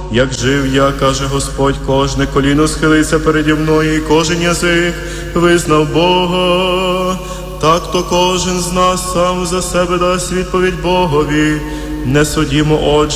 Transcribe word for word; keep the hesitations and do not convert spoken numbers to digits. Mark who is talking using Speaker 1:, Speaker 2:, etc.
Speaker 1: Як жив я, каже Господь, кожне коліно схилиться переді мною, і кожен язик визнав Бога. Так то кожен з нас сам за себе дасть відповідь Богові. Не судімо, отже,